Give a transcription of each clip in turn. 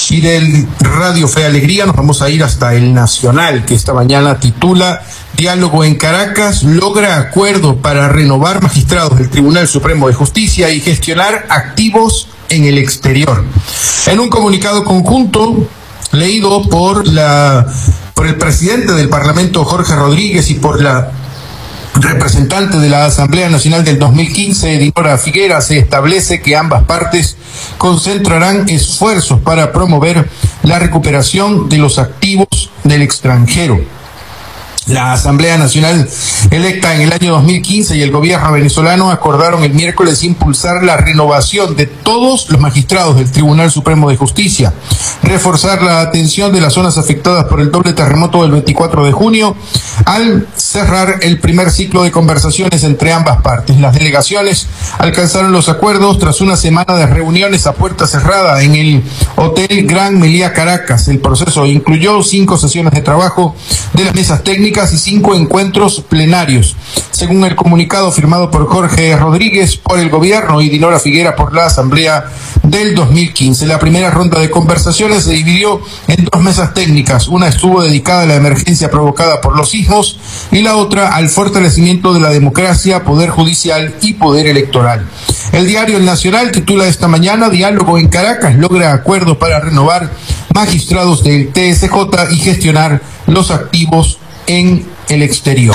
Y del Radio Fe Alegría nos vamos a ir hasta El Nacional, que esta mañana titula Diálogo en Caracas logra acuerdo para renovar magistrados del Tribunal Supremo de Justicia y gestionar activos en el exterior. En un comunicado conjunto leído por el presidente del Parlamento, Jorge Rodríguez, y por la representante de la Asamblea Nacional del 2015, Dinora Figuera, se establece que ambas partes concentrarán esfuerzos para promover la recuperación de los activos del extranjero. La Asamblea Nacional electa en el año 2015 y el gobierno venezolano acordaron el miércoles impulsar la renovación de todos los magistrados del Tribunal Supremo de Justicia, reforzar la atención de las zonas afectadas por el doble terremoto del 24 de junio, al cerrar el primer ciclo de conversaciones entre ambas partes. Las delegaciones alcanzaron los acuerdos tras una semana de reuniones a puerta cerrada en el Hotel Gran Meliá Caracas. El proceso incluyó 5 sesiones de trabajo de las mesas técnicas y 5 encuentros plenarios. Según el comunicado firmado por Jorge Rodríguez por el gobierno y Dinora Figuera por la Asamblea del 2015, la primera ronda de conversaciones se dividió en 2 mesas técnicas. Una estuvo dedicada a la emergencia provocada por los sismos y la otra al fortalecimiento de la democracia, poder judicial y poder electoral. El diario El Nacional titula esta mañana Diálogo en Caracas logra acuerdo para renovar magistrados del TSJ y gestionar los activos en el exterior.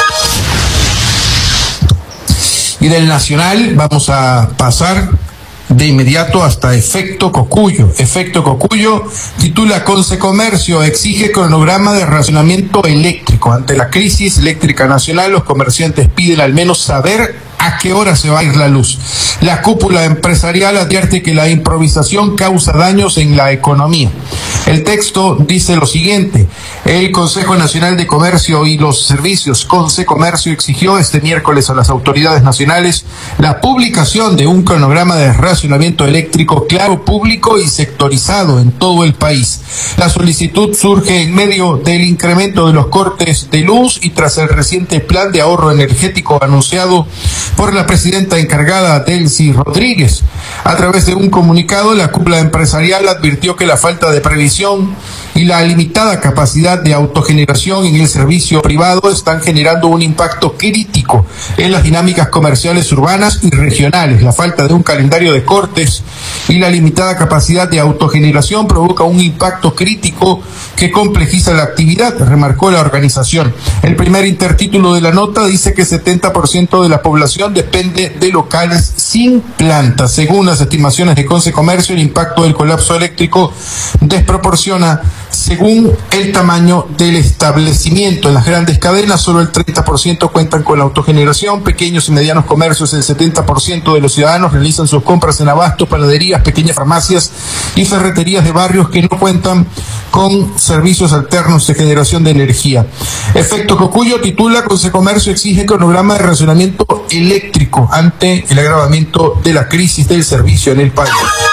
Y del Nacional vamos a pasar de inmediato hasta Efecto Cocuyo. Efecto Cocuyo titula Consecomercio exige cronograma de racionamiento eléctrico. Ante la crisis eléctrica nacional, los comerciantes piden al menos saber a qué hora se va a ir la luz. La cúpula empresarial advierte que la improvisación causa daños en la economía. El texto dice lo siguiente: el Consejo Nacional de Comercio y los Servicios, Consecomercio, exigió este miércoles a las autoridades nacionales la publicación de un cronograma de racionamiento eléctrico claro, público y sectorizado en todo el país. La solicitud surge en medio del incremento de los cortes de luz y tras el reciente plan de ahorro energético anunciado por la presidenta encargada, Delcy Rodríguez. A través de un comunicado, la cúpula empresarial advirtió que la falta de previsión y la limitada capacidad de autogeneración en el servicio privado están generando un impacto crítico en las dinámicas comerciales urbanas y regionales. La falta de un calendario de cortes y la limitada capacidad de autogeneración provoca un impacto crítico que complejiza la actividad, remarcó la organización. El primer intertítulo de la nota dice que 70% de la población depende de locales sin planta. Según las estimaciones de Consecomercio, el impacto del colapso eléctrico desproporciona según el tamaño del establecimiento. En las grandes cadenas, solo el 30% cuentan con la autogeneración. Pequeños y medianos comercios, el 70% de los ciudadanos realizan sus compras en abastos, panaderías, pequeñas farmacias y ferreterías de barrios que no cuentan con servicios alternos de generación de energía. Efecto Cocuyo titula Consecomercio exige cronograma de racionamiento eléctrico ante el agravamiento de la crisis del servicio en el país.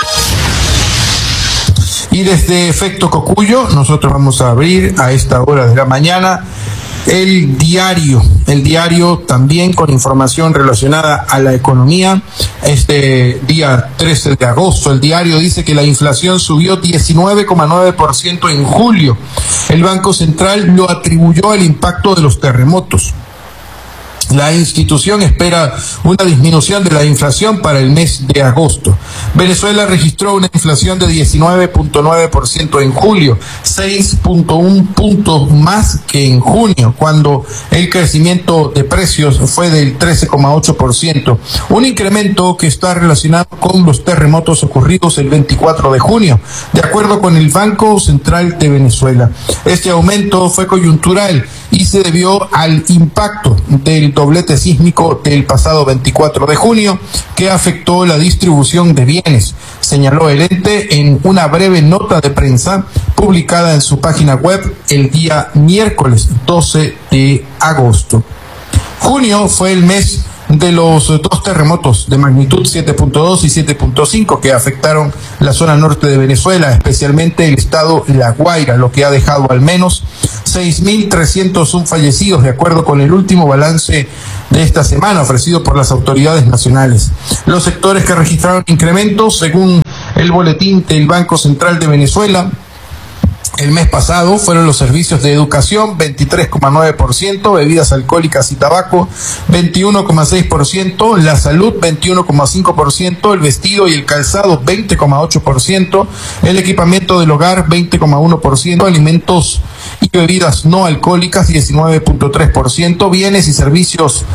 Y desde Efecto Cocuyo nosotros vamos a abrir a esta hora de la mañana el diario también con información relacionada a la economía. Este día 13 de agosto, el diario dice que la inflación subió 19,9% en julio. El Banco Central lo atribuyó al impacto de los terremotos. La institución espera una disminución de la inflación para el mes de agosto. Venezuela registró una inflación de 19,9% en julio, 6,1 puntos más que en junio, cuando el crecimiento de precios fue del 13,8%. Un incremento que está relacionado con los terremotos ocurridos el 24 de junio, de acuerdo con el Banco Central de Venezuela. Este aumento fue coyuntural y se debió al impacto del doblete sísmico del pasado 24 de junio que afectó la distribución de bienes, señaló el ente en una breve nota de prensa publicada en su página web el día miércoles 12 de agosto. Junio fue el mes de los dos terremotos de magnitud 7.2 y 7.5 que afectaron la zona norte de Venezuela, especialmente el estado La Guaira, lo que ha dejado al menos 6.301 fallecidos, de acuerdo con el último balance de esta semana ofrecido por las autoridades nacionales. Los sectores que registraron incrementos, según el boletín del Banco Central de Venezuela, el mes pasado fueron los servicios de educación, 23,9%, bebidas alcohólicas y tabaco, 21,6%, la salud, 21,5%, el vestido y el calzado, 20,8%, el equipamiento del hogar, 20,1%, alimentos y bebidas no alcohólicas, 19,3%, bienes y servicios,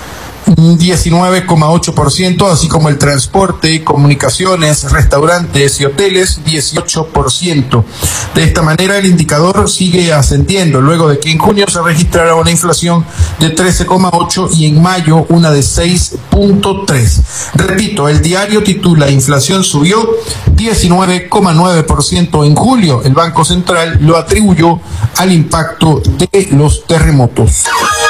19,8%, así como el transporte, comunicaciones, restaurantes y hoteles, 18%. De esta manera, el indicador sigue ascendiendo, luego de que en junio se registrara una inflación de 13,8% y en mayo una de 6,3%. Repito, el diario titula: inflación subió 19,9% en julio. El Banco Central lo atribuyó al impacto de los terremotos.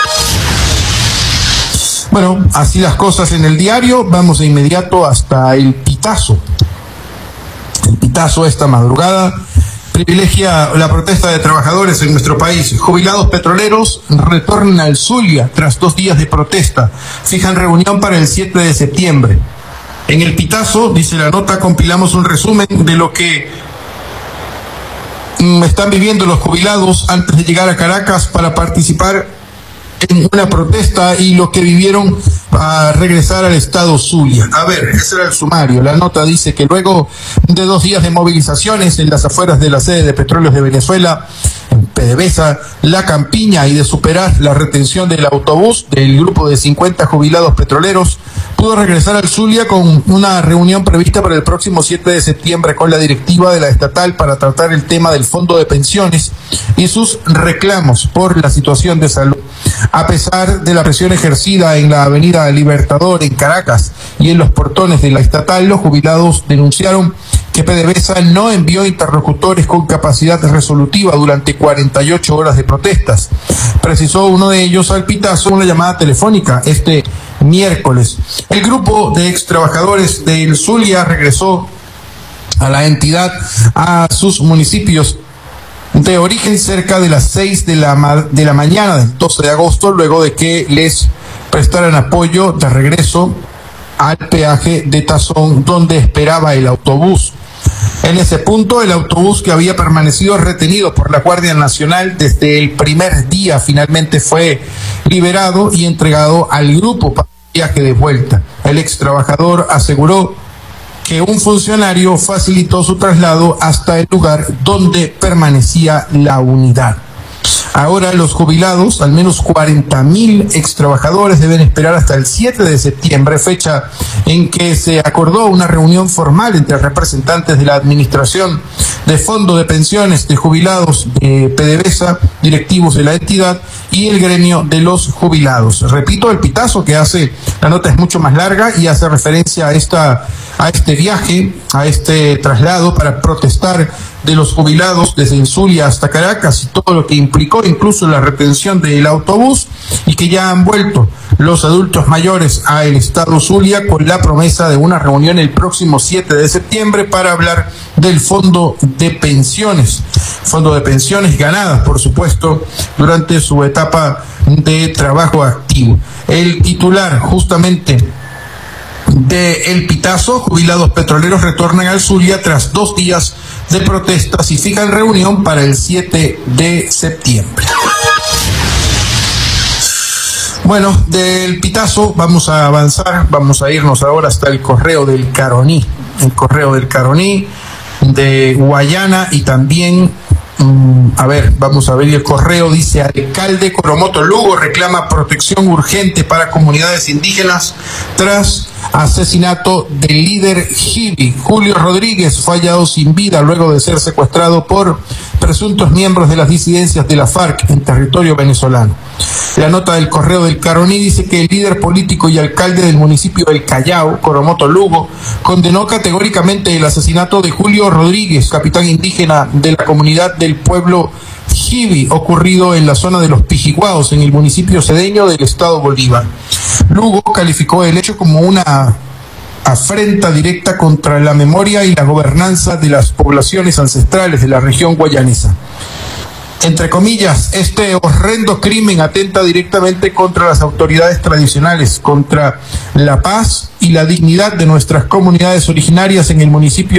Bueno, así las cosas en el diario. Vamos de inmediato hasta el Pitazo. El Pitazo esta madrugada privilegia la protesta de trabajadores en nuestro país. Jubilados petroleros retornan al Zulia tras 2 días de protesta. Fijan reunión para el 7 de septiembre. En el Pitazo, dice la nota, compilamos un resumen de lo que están viviendo los jubilados antes de llegar a Caracas para participar en una protesta y lo que vivieron a regresar al estado Zulia. A ver, ese era el sumario. La nota dice que luego de 2 días de movilizaciones en las afueras de la sede de Petróleos de Venezuela, en PDVSA, La Campiña, y de superar la retención del autobús del grupo de 50 jubilados petroleros, pudo regresar al Zulia con una reunión prevista para el próximo 7 de septiembre con la directiva de la estatal para tratar el tema del fondo de pensiones y sus reclamos por la situación de salud. A pesar de la presión ejercida en la avenida Libertador en Caracas y en los portones de la estatal, los jubilados denunciaron que PDVSA no envió interlocutores con capacidad resolutiva durante 48 horas de protestas. Precisó uno de ellos al Pitazo una llamada telefónica este miércoles. El grupo de ex trabajadores del Zulia regresó a la entidad a sus municipios de origen cerca de las 6 de la mañana del 12 de agosto, luego de que les prestaran apoyo de regreso al peaje de Tazón, donde esperaba el autobús. En ese punto, el autobús, que había permanecido retenido por la Guardia Nacional desde el primer día, finalmente fue liberado y entregado al grupo para el viaje de vuelta. El ex trabajador aseguró que un funcionario facilitó su traslado hasta el lugar donde permanecía la unidad. Ahora los jubilados, al menos 40.000 ex trabajadores, deben esperar hasta el 7 de septiembre, fecha en que se acordó una reunión formal entre representantes de la administración de Fondo de Pensiones de Jubilados de PDVSA, directivos de la entidad y el gremio de los jubilados. Repito, el Pitazo, que hace, la nota es mucho más larga y hace referencia a este viaje, a este traslado para protestar de los jubilados desde el Zulia hasta Caracas y todo lo que implicó, incluso la retención del autobús, y que ya han vuelto los adultos mayores al estado Zulia con la promesa de una reunión el próximo 7 de septiembre para hablar del fondo de pensiones ganadas, por supuesto, durante su etapa de trabajo activo. El titular justamente de El Pitazo: jubilados petroleros retornan al Zulia tras 2 días de protestas y fijan reunión para el 7 de septiembre. Bueno, del Pitazo vamos a avanzar, vamos a irnos ahora hasta el Correo del Caroní, de Guayana, y también, vamos a ver, el correo dice: alcalde Coromoto Lugo reclama protección urgente para comunidades indígenas tras asesinato del líder Jibi. Julio Rodríguez fue hallado sin vida luego de ser secuestrado por presuntos miembros de las disidencias de la FARC en territorio venezolano. La nota del Correo del Caroní dice que el líder político y alcalde del municipio del Callao, Coromoto Lugo, condenó categóricamente el asesinato de Julio Rodríguez, capitán indígena de la comunidad del pueblo Jibi, ocurrido en la zona de los Pijiguaos, en el municipio cedeño del estado Bolívar. Lugo calificó el hecho como una afrenta directa contra la memoria y la gobernanza de las poblaciones ancestrales de la región guayanesa. Entre comillas, este horrendo crimen atenta directamente contra las autoridades tradicionales, contra la paz y la dignidad de nuestras comunidades originarias en el municipio